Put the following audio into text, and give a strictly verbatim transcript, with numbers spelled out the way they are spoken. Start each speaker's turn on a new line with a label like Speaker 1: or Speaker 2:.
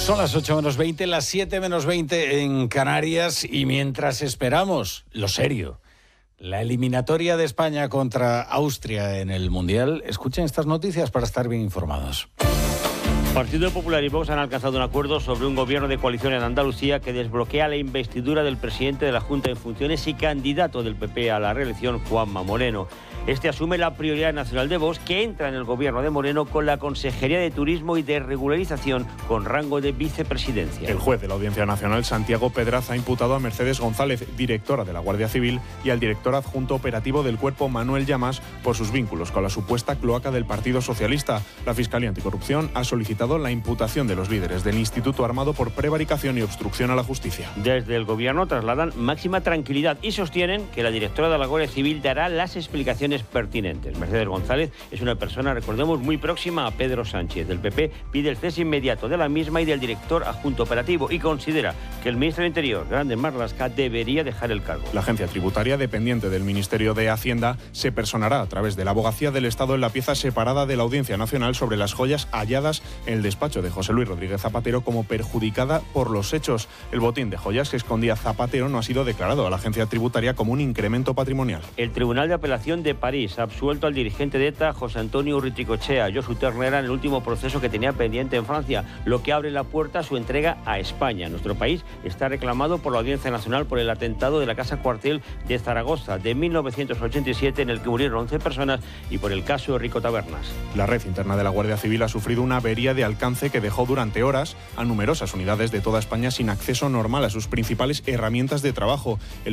Speaker 1: Son las ocho menos veinte, las siete menos veinte en Canarias, y mientras esperamos lo serio, la eliminatoria de España contra Austria en el Mundial, escuchen estas noticias para estar bien informados.
Speaker 2: Partido Popular y Vox han alcanzado un acuerdo sobre un gobierno de coalición en Andalucía que desbloquea la investidura del presidente de la Junta en funciones y candidato del P P a la reelección, Juanma Moreno. Este asume la prioridad nacional de Vox, que entra en el gobierno de Moreno con la Consejería de Turismo y de Regularización con rango de vicepresidencia.
Speaker 3: El juez de la Audiencia Nacional, Santiago Pedraza, ha imputado a Mercedes González, directora de la Guardia Civil, y al director adjunto operativo del Cuerpo, Manuel Llamas, por sus vínculos con la supuesta cloaca del Partido Socialista. La Fiscalía Anticorrupción ha solicitado la imputación de los líderes del Instituto Armado por prevaricación y obstrucción a la justicia.
Speaker 2: Desde el gobierno trasladan máxima tranquilidad y sostienen que la directora de la Guardia Civil dará las explicaciones pertinentes. Mercedes González es una persona, recordemos, muy próxima a Pedro Sánchez. Del P P pide el cese inmediato de la misma y del director adjunto operativo, y considera que el ministro del Interior, Grande Marlaska, debería dejar el cargo.
Speaker 3: La agencia tributaria, dependiente del Ministerio de Hacienda, se personará a través de la Abogacía del Estado en la pieza separada de la Audiencia Nacional sobre las joyas halladas en el despacho de José Luis Rodríguez Zapatero como perjudicada por los hechos. El botín de joyas que escondía Zapatero no ha sido declarado a la agencia tributaria como un incremento patrimonial.
Speaker 2: El Tribunal de Apelación de París ha absuelto al dirigente de ETA, José Antonio Urruticochea, Josu Ternera, en el último proceso que tenía pendiente en Francia, lo que abre la puerta a su entrega a España. Nuestro país está reclamado por la Audiencia Nacional por el atentado de la Casa Cuartel de Zaragoza de mil novecientos ochenta y siete, en el que murieron once personas, y por el caso Rico Tabernas.
Speaker 3: La red interna de la Guardia Civil ha sufrido una avería de alcance que dejó durante horas a numerosas unidades de toda España sin acceso normal a sus principales herramientas de trabajo. El